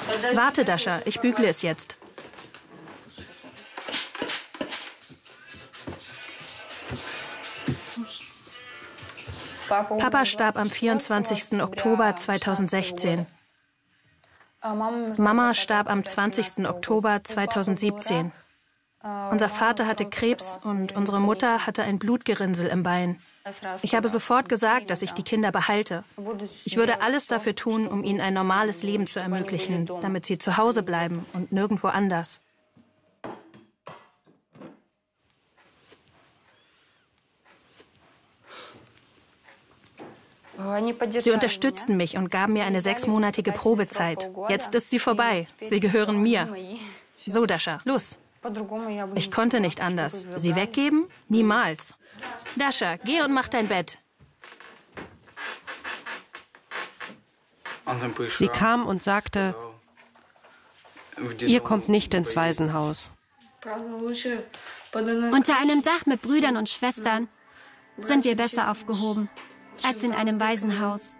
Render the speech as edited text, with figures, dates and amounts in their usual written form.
Warte, Dasha, ich bügle es jetzt. Papa starb am 24. Oktober 2016. Mama starb am 20. Oktober 2017. Unser Vater hatte Krebs und unsere Mutter hatte ein Blutgerinnsel im Bein. Ich habe sofort gesagt, dass ich die Kinder behalte. Ich würde alles dafür tun, um ihnen ein normales Leben zu ermöglichen, damit sie zu Hause bleiben und nirgendwo anders. Sie unterstützten mich und gaben mir eine 6-monatige Probezeit. Jetzt ist sie vorbei. Sie gehören mir. So, Dasha, los. Ich konnte nicht anders. Sie weggeben? Niemals. Dasha, geh und mach dein Bett. Sie kam und sagte, ihr kommt nicht ins Waisenhaus. Unter einem Dach mit Brüdern und Schwestern sind wir besser aufgehoben als in einem Waisenhaus.